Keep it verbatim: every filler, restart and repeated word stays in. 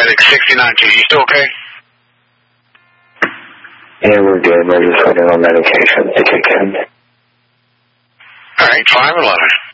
paramedic sixty-nine two. You still okay? Yeah, we're good. We're just waiting on medication to kick in. All right, five eleven.